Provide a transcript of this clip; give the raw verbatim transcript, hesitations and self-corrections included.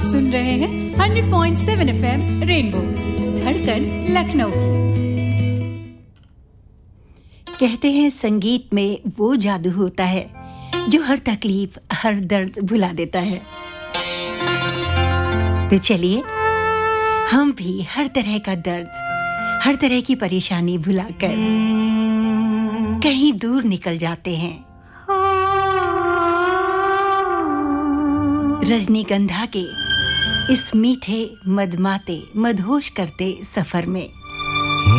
सुन रहे हैं hundred point seven FM rainbow, धड़कन लखनऊ की। कहते हैं संगीत में वो जादू होता है जो हर तकलीफ, हर दर्द भुला देता है। तो चलिए हम भी हर तरह का दर्द, हर तरह की परेशानी भुलाकर कहीं दूर निकल जाते हैं। रजनीगंधा के इस मीठे, मदमाते, मदहोश करते सफर में